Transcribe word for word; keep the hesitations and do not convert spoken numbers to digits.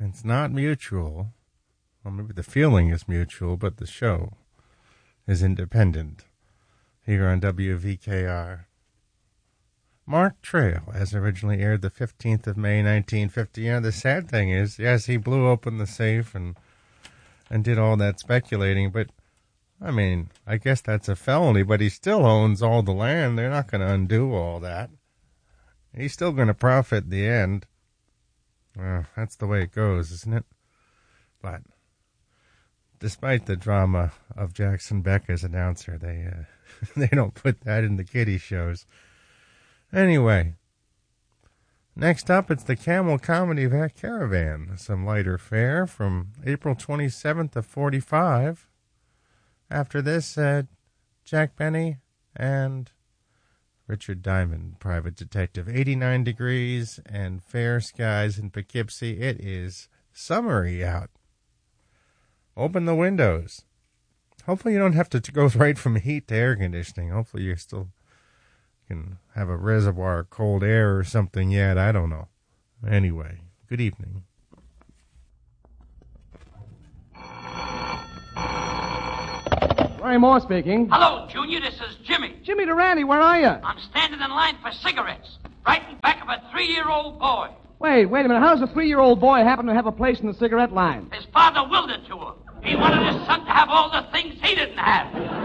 It's not mutual. Well, maybe the feeling is mutual, but the show is independent. Here on W V K R. Mark Trail, as originally aired the fifteenth of May, nineteen fifty. You know, the sad thing is, yes, he blew open the safe and and did all that speculating, but, I mean, I guess that's a felony, but he still owns all the land. They're not going to undo all that. He's still going to profit in the end. Well, that's the way it goes, isn't it? But despite the drama of Jackson Beck as announcer, they uh, they don't put that in the kiddie shows. Anyway, next up, it's the Camel Comedy Caravan, some lighter fare from April twenty-seventh of forty-five. After this, uh, Jack Benny and Richard Diamond, private detective. eighty-nine degrees and fair skies in Poughkeepsie. It is summery out. Open the windows. Hopefully you don't have to go right from heat to air conditioning. Hopefully you still can have a reservoir of cold air or something yet. I don't know. Anyway, good evening. Ray Moore speaking. Hello, Junior. This is Jimmy. Jimmy Durante, where are you? I'm standing in line for cigarettes, right in back of a three-year-old boy. Wait, wait a minute. How does a three-year-old boy happen to have a place in the cigarette line? His father willed it to him. He wanted his son to have all the things he didn't have.